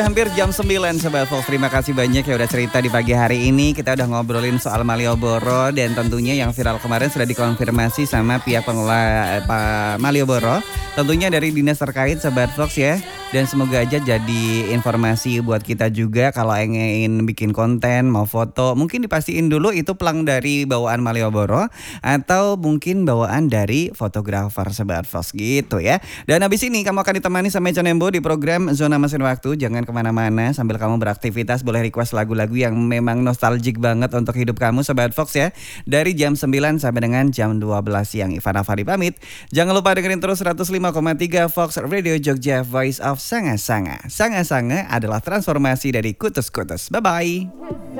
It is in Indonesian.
Hampir jam 9 Sobat Fox, terima kasih banyak ya udah cerita di pagi hari ini. Kita udah ngobrolin soal Malioboro dan tentunya yang viral kemarin sudah dikonfirmasi sama pihak pengelola Malioboro. Tentunya dari dinas terkait Sobat Fox ya. Dan semoga aja jadi informasi buat kita juga kalau ingin bikin konten, mau foto. Mungkin dipastiin dulu itu pelang dari bawaan Malioboro atau mungkin bawaan dari fotografer Sobat Fox gitu ya. Dan habis ini kamu akan ditemani sama Econembo di program Zona Mesin Waktu. Jangan kemana-mana sambil kamu beraktivitas, boleh request lagu-lagu yang memang nostalgic banget untuk hidup kamu Sobat Fox ya. Dari jam 9 sampai dengan jam 12 siang. Ivana Fari pamit. Jangan lupa dengerin terus 105,3 Fox Radio Jogja, Voice of Sanga-Sanga. Sanga-Sanga adalah transformasi dari kutus-kutus. Bye-bye.